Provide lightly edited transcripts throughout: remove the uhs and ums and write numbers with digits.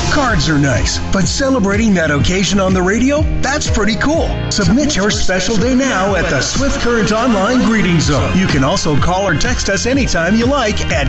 Cards are nice, but celebrating that occasion on the radio, that's pretty cool. Submit your special day now at the Swift Current Online Greeting Zone. You can also call or text us anytime you like at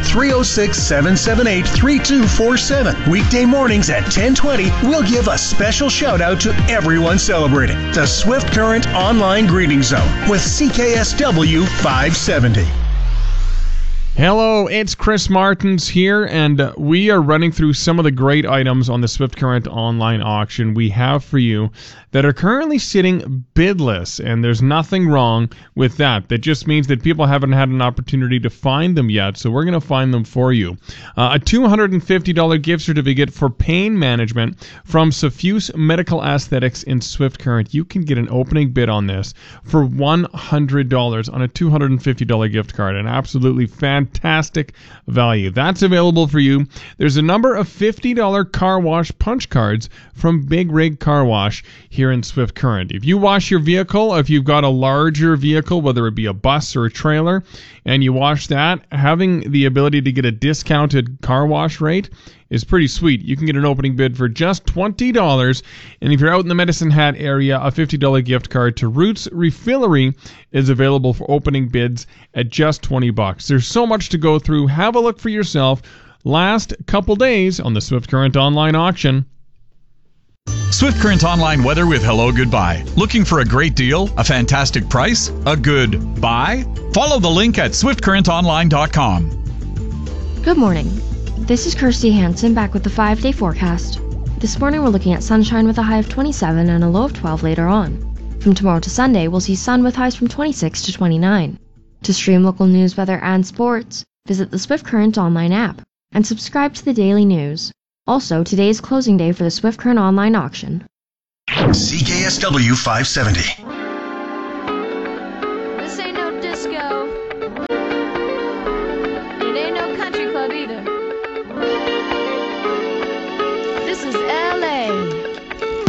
306-778-3247. Weekday mornings at 10:20, we'll give a special shout out to everyone celebrating. The Swift Current Online Greeting Zone with CKSW 570. Hello, it's Chris Martins here, and we are running through some of the great items on the Swift Current online auction we have for you that are currently sitting bidless, and there's nothing wrong with that. That just means that people haven't had an opportunity to find them yet, so we're going to find them for you. A $250 gift certificate for pain management from Suffuse Medical Aesthetics in Swift Current. You can get an opening bid on this for $100 on a $250 gift card, an absolutely fantastic value. That's available for you. There's a number of $50 car wash punch cards from Big Rig Car Wash here in Swift Current. If you wash your vehicle, if you've got a larger vehicle, whether it be a bus or a trailer, and you wash that, having the ability to get a discounted car wash rate is pretty sweet. You can get an opening bid for just $20, and if you're out in the Medicine Hat area, a $50 gift card to Roots Refillery is available for opening bids at just $20. There's so much to go through. Have a look for yourself. Last couple days on the Swift Current online auction. Swift Current Online weather with Hello Goodbye. Looking for a great deal? A fantastic price? A good buy? Follow the link at swiftcurrentonline.com. Good morning. This is Kirsty Hansen back with the 5-day forecast. This morning we're looking at sunshine with a high of 27 and a low of 12 later on. From tomorrow to Sunday, we'll see sun with highs from 26 to 29. To stream local news, weather, and sports, visit the Swift Current Online app and subscribe to the daily news. Also, today is closing day for the Swift Current Online auction. CKSW 570.